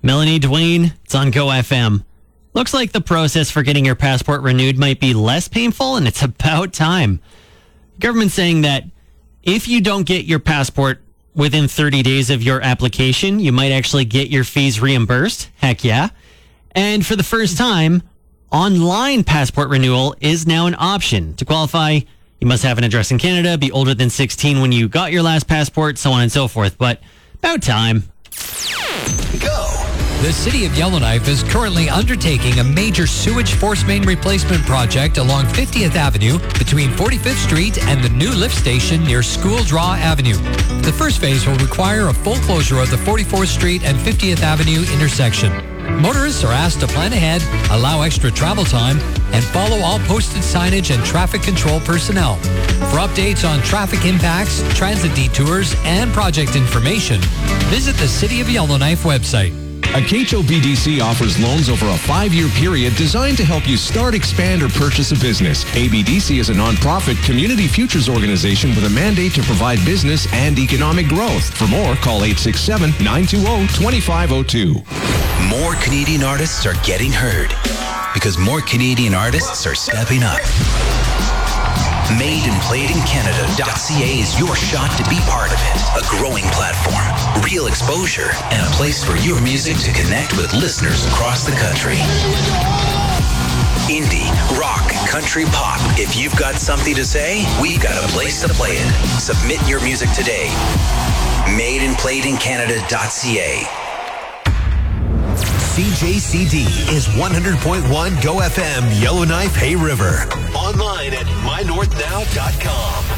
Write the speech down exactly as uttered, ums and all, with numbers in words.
Melanie Dwayne, it's on Go F M. Looks like the process for getting your passport renewed might be less painful, and it's about time. Government saying that if you don't get your passport within thirty days of your application, you might actually get your fees reimbursed. Heck yeah. And for the first time, online passport renewal is now an option. To qualify, you must have an address in Canada, be older than sixteen when you got your last passport, so on and so forth. But about time. Go. The City of Yellowknife is currently undertaking a major sewage force main replacement project along fiftieth Avenue between forty-fifth Street and the new lift station near School Draw Avenue. The first phase will require a full closure of the forty-fourth Street and fiftieth Avenue intersection. Motorists are asked to plan ahead, allow extra travel time, and follow all posted signage and traffic control personnel. For updates on traffic impacts, transit detours, and project information, visit the City of Yellowknife website. A K H O B D C offers loans over a five-year period designed to help you start, expand, or purchase a business. A B D C is a nonprofit community futures organization with a mandate to provide business and economic growth. For more, call eight six seven, nine two zero, two five zero two. More Canadian artists are getting heard because more Canadian artists are stepping up. made and played in Canada dot c a is your shot to be part of it. A growing platform, real exposure, and a place for your music to connect with listeners across the country. Indie, rock, country, pop. If you've got something to say, we've got a place to play it. Submit your music today. made and played in Canada dot c a. C J C D is one hundred point one Go F M, Yellowknife, Hay River. Online at my north now dot com.